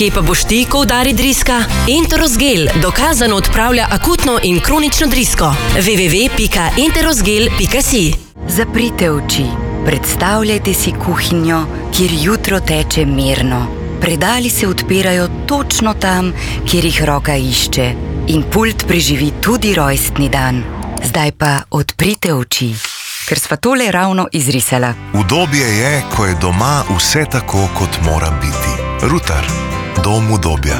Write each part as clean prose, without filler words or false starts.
Kje pa boš ti, ko udari driska? Enterosgel dokazano odpravlja akutno in kronično drisko. www.enterosgel.si. Zaprite oči. Predstavljajte si kuhinjo, kjer jutro teče mirno. Predali se odpirajo točno tam, kjer jih roka išče. In pult preživi tudi rojstni dan. Zdaj pa odprite oči, ker sva tole ravno izrisala. Udobje je, ko je doma vse tako, kot mora biti. Rutar. Dom udobja.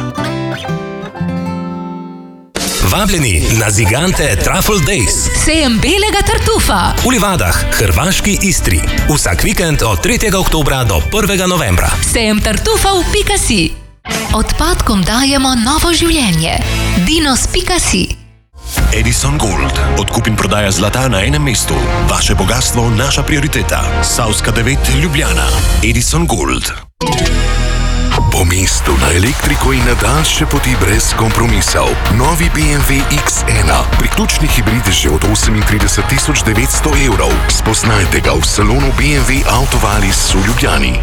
Vabljeni na Zigante Truffle Days. Sejem belega tartufa. V Livadah, hrvaški Istri. Vsak vikend od 3. oktobra do 1. novembra. Sejem tartufa v Pikasi. Odpadkom dajemo novo življenje. Dinos.si. Edison Gold. Odkup in prodaja zlata na enem mestu. Vaše bogatstvo, naša prioriteta. Savska 9, Ljubljana. Edison Gold. Po mestu na elektriko in na daljše poti brez kompromisov. Novi BMW X1. Priključni hibrid že od 38.900 evrov. Spoznajte ga v salonu BMW Autovalis v Ljubljani.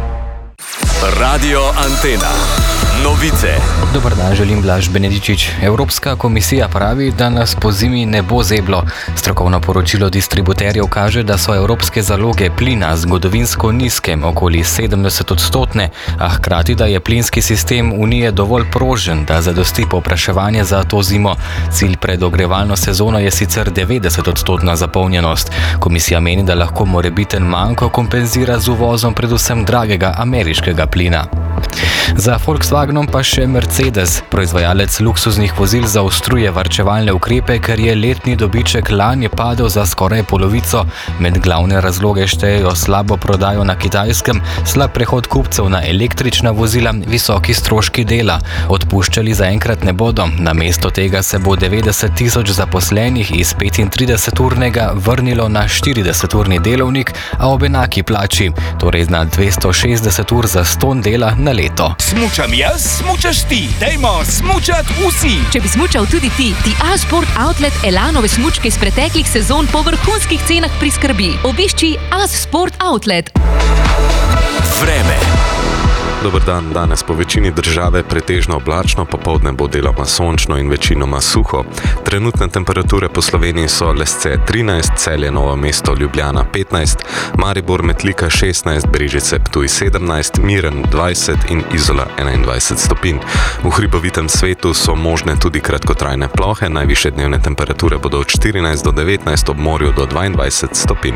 Radio Antena. Novice. Dobar dan, želim Blaž Benedičič. Evropska komisija pravi, da nas po zimi ne bo zeblo. Strokovno poročilo distributerjev kaže, da so evropske zaloge plina zgodovinsko nizke, okoli 70%, a hkrati, da je plinski sistem Unije dovolj prožen, da zadosti povpraševanje za to zimo. Cilj pred ogrevalno sezono je sicer 90% zapolnjenost. Komisija meni, da lahko morebiten manko kompenzira z uvozom predvsem dragega ameriškega plina. Za Volkswagenom pa še Mercedes. Proizvajalec luksuznih vozil zaostruje varčevalne ukrepe, ker je letni dobiček lani padel za skoraj polovico. Med glavne razloge štejejo slabo prodajo na Kitajskem, slab prehod kupcev na električna vozila, visoki stroški dela. Odpuščali zaenkrat ne bodo. Namesto tega se bo 90.000 zaposlenih iz 35-urnega vrnilo na 40-urni delovnik, a ob enaki plači, torej na 260 ur za ston dela na leto. Smučam jaz, smučaš ti. Dajmo smučat vsi. Če bi smučal tudi ti A-Sport Outlet Elanove smučke iz preteklih sezon po vrhunskih cenah priskrbi. Obišči A-Sport Outlet. Vreme. Dober dan, danes po večini države pretežno oblačno, popoldne bo deloma sončno in večinoma suho. Trenutne temperature po Sloveniji so Lesce 13, Celje, Novo mesto, Ljubljana 15, Maribor, Metlika 16, Brežice, Ptuj 17, Miren 20 in Izola 21 stopinj. V hribovitem svetu so možne tudi kratkotrajne plohe, najvišje dnevne temperature bodo od 14 do 19, ob morju do 22 stopinj.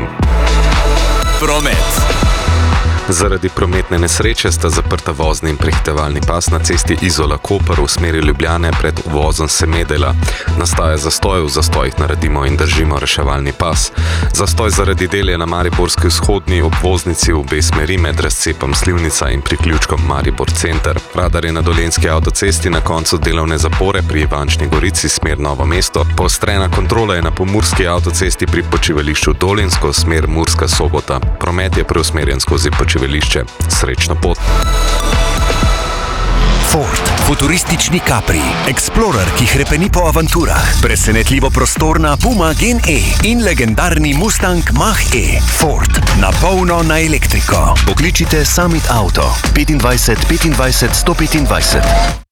Promet. Zaradi prometne nesreče sta zaprta vozni in prehitevalni pas na cesti Izola-Koper v smeri Ljubljane pred uvozom Semedela. Nastaja zastoj, v zastojih naredimo in držimo reševalni pas. Zastoj zaradi del je na mariborski vzhodni obvoznici v obe smeri med razcepom Slivnica in priključkom Maribor Center. Radar je na Dolenjski avtocesti na koncu delovne zapore pri Ivančni Gorici smer Novo mesto. Poostrena kontrola je na pomurski avtocesti pri počivališču Dolenjsko smer Murska Sobota. Promet je preusmerjen skozi počivališče. Srečno pot. Ford. Futuristični Capri. Explorer, ki hrepeni po avanturah. Presenetljivo prostorna Puma Gen E in legendarni Mustang Mach-E. Ford. Na polno na elektriko. Pokličite Summit Auto. 25 25 125.